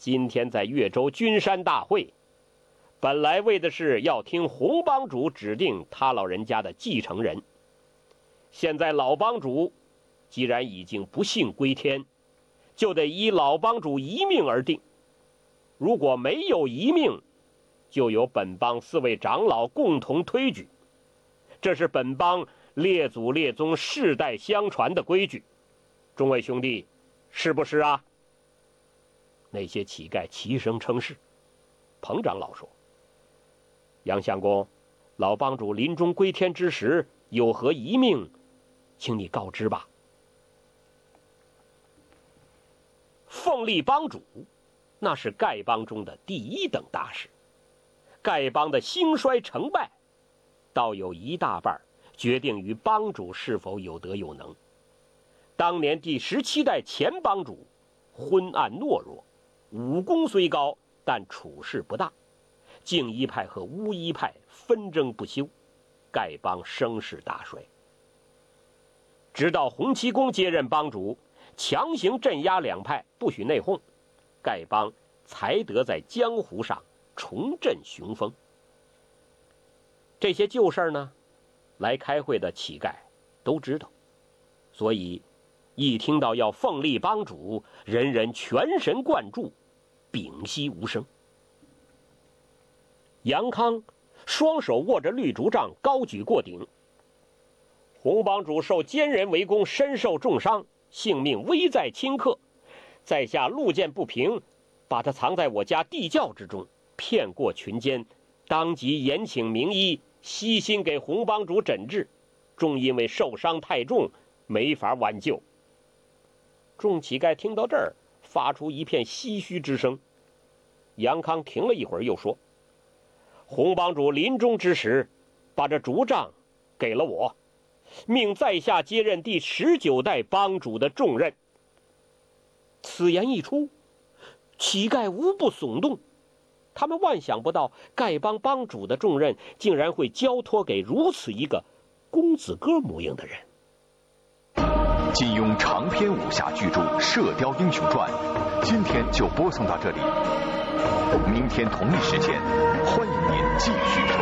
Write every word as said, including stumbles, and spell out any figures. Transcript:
今天在越州君山大会，本来为的是要听洪帮主指定他老人家的继承人。现在老帮主既然已经不幸归天，就得依老帮主遗命而定。如果没有遗命，就由本帮四位长老共同推举，这是本帮列祖列宗世代相传的规矩。众位兄弟，是不是啊？那些乞丐齐声称是。彭长老说：杨相公，老帮主临终归天之时有何遗命，请你告知吧。凤力帮主那是丐帮中的第一等大事，丐帮的兴衰成败倒有一大半决定于帮主是否有德有能。当年第十七代前帮主昏暗懦弱，武功虽高，但处事不当，净一派和巫医派纷争不休，丐帮声势大衰。直到洪七公接任帮主，强行镇压两派，不许内讧，丐帮才得在江湖上重振雄风。这些旧事呢，来开会的乞丐都知道，所以一听到要奉立帮主，人人全神贯注，屏息无声。杨康双手握着绿竹杖，高举过顶。洪帮主受奸人围攻，身受重伤，性命危在顷刻，在下路见不平，把他藏在我家地窖之中，骗过群奸，当即延请名医悉心给洪帮主诊治，终因为受伤太重，没法挽救。众乞丐听到这儿，发出一片唏嘘之声。杨康停了一会儿，又说：洪帮主临终之时，把这竹杖给了我，命在下接任第十九代帮主的重任。此言一出，乞丐无不耸动，他们万想不到丐帮帮主的重任竟然会交托给如此一个公子哥模样的人。 金庸长篇武侠巨著《射雕英雄传》，今天就播送到这里。明天同一时间，欢迎您继续收